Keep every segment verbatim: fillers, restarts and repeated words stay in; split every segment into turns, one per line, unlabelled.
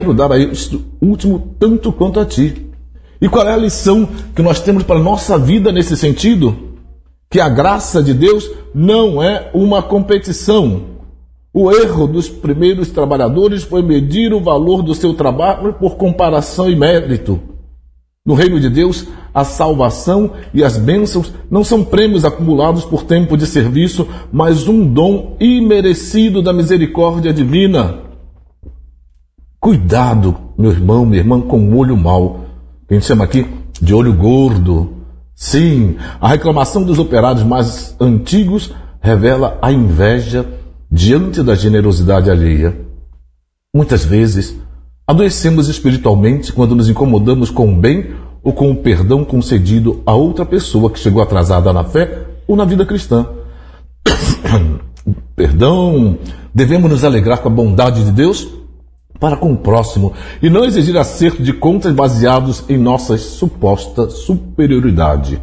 quero dar a este último tanto quanto a ti. E qual é a lição que nós temos para a nossa vida nesse sentido? Que a graça de Deus não é uma competição. O erro dos primeiros trabalhadores foi medir o valor do seu trabalho por comparação e mérito. No reino de Deus, a salvação e as bênçãos não são prêmios acumulados por tempo de serviço, mas um dom imerecido da misericórdia divina. Cuidado, meu irmão, minha irmã, com o olho mau. A gente chama aqui de olho gordo. Sim, a reclamação dos operários mais antigos revela a inveja diante da generosidade alheia. Muitas vezes, adoecemos espiritualmente quando nos incomodamos com o bem ou com o perdão concedido a outra pessoa que chegou atrasada na fé ou na vida cristã. Perdão, devemos nos alegrar com a bondade de Deus para com o próximo e não exigir acerto de contas baseados em nossa suposta superioridade.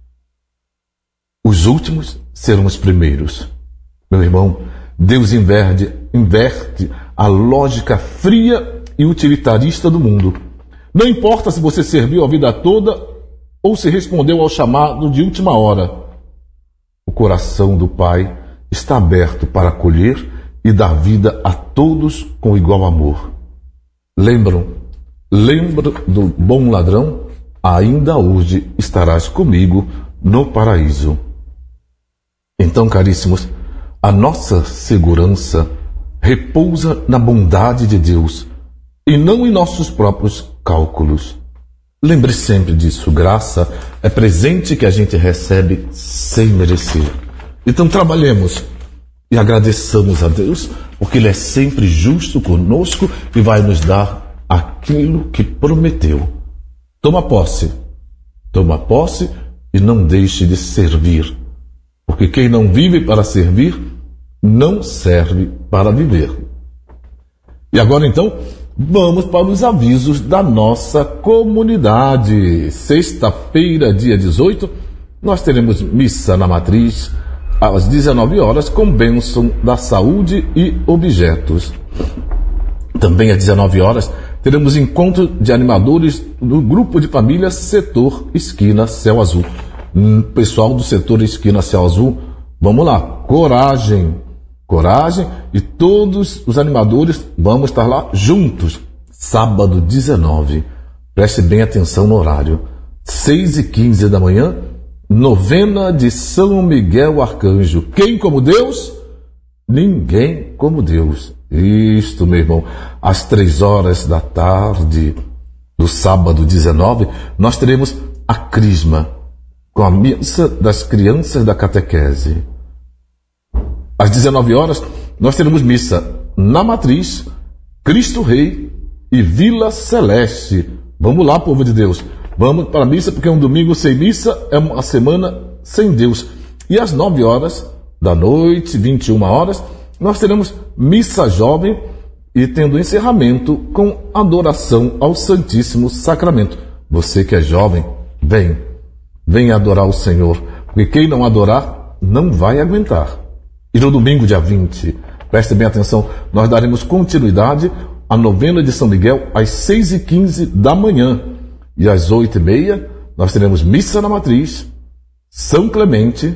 Os últimos serão os primeiros. Meu irmão, Deus inverte, inverte a lógica fria e utilitarista do mundo. Não importa se você serviu a vida toda ou se respondeu ao chamado de última hora. O coração do Pai está aberto para acolher e dar vida a todos com igual amor. Lembram? Lembra do bom ladrão? Ainda hoje estarás comigo no paraíso. Então, caríssimos, a nossa segurança repousa na bondade de Deus e não em nossos próprios cálculos. Lembre sempre disso, graça é presente que a gente recebe sem merecer. Então trabalhemos e agradeçamos a Deus, porque Ele é sempre justo conosco e vai nos dar aquilo que prometeu. Toma posse, toma posse e não deixe de servir, porque quem não vive para servir, não serve para viver. E agora então, vamos para os avisos da nossa comunidade. Sexta-feira, dia dezoito, nós teremos missa na matriz às dezenove horas com bênção da saúde e objetos. Também às dezenove horas teremos encontro de animadores do grupo de família Setor Esquina Céu Azul. Pessoal do Setor Esquina Céu Azul, vamos lá, coragem! Coragem, e todos os animadores vamos estar lá juntos, sábado dezenove. Preste bem atenção no horário. seis e quinze da manhã, novena de São Miguel Arcanjo. Quem como Deus? Ninguém como Deus. Isto, meu irmão, às três horas da tarde do sábado dezenove, nós teremos a crisma com a missa das crianças da catequese. Às dezenove horas, nós teremos missa na Matriz, Cristo Rei e Vila Celeste. Vamos lá, povo de Deus. Vamos para a missa, porque um domingo sem missa é uma semana sem Deus. E às nove horas da noite, vinte e uma horas, nós teremos missa jovem e tendo encerramento com adoração ao Santíssimo Sacramento. Você que é jovem, vem. Vem adorar o Senhor, porque quem não adorar, não vai aguentar. E no domingo, dia vinte, preste bem atenção, nós daremos continuidade à novena de São Miguel às seis e quinze da manhã. E às oito e meia, nós teremos missa na Matriz, São Clemente.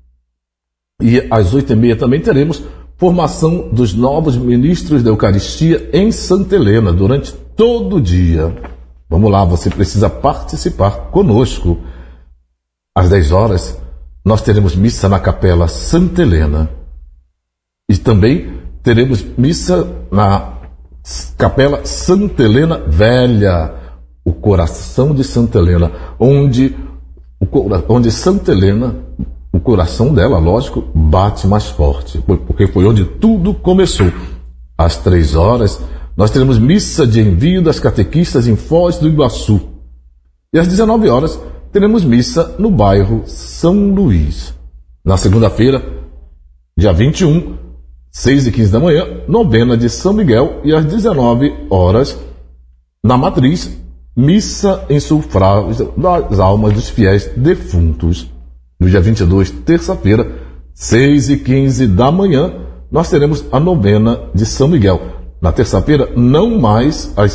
E às oito e meia também teremos formação dos novos ministros da Eucaristia em Santa Helena, durante todo o dia. Vamos lá, você precisa participar conosco. Às dez horas, nós teremos missa na Capela Santa Helena. E também teremos missa na Capela Santa Helena Velha, o coração de Santa Helena, onde, onde Santa Helena, o coração dela, lógico, bate mais forte, porque foi onde tudo começou. Às três horas, nós teremos missa de envio das catequistas em Foz do Iguaçu. E às dezenove horas, teremos missa no bairro São Luís. Na segunda-feira, dia vinte e um, seis e quinze da manhã, novena de São Miguel, e às dezenove horas, na Matriz, missa em sufrágio das almas dos fiéis defuntos. No dia vinte e dois, terça-feira, seis e quinze da manhã, nós teremos a novena de São Miguel. Na terça-feira, não mais às